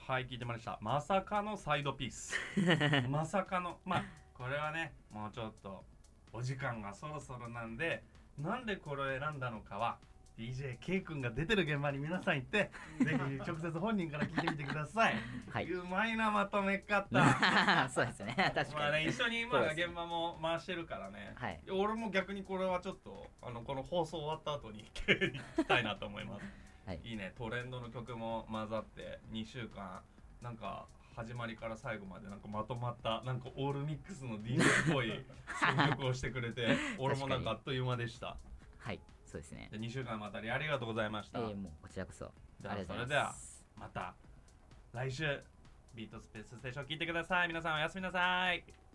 はい、聞いてまいりました。まさかのサイドピースまさかの、まあこれはね、もうちょっとお時間がそろそろなんで、なんでこれを選んだのかは DJK 君が出てる現場に皆さん行ってぜひ直接本人から聞いてみてください。 はい、 うまいなまとめ方そうですね、確かに。 まあね、一緒に今現場も回してるからね、 はい、 俺も逆にこれはちょっとこの放送終わった後に聞きたいなと思います。 はい、 いいね、トレンドの曲も混ざって2週間なんか始まりから最後までなんかまとまったなんかオールミックスの DJ っぽい選曲をしてくれて俺もなんかあっという間でした。 はい、そうですね。 で2週間またりありがとうございました。 もうこちらこそじゃあありがとうごそれではざいます。 また来週ビートスペースステーション聞いてください。皆さんおやすみなさい。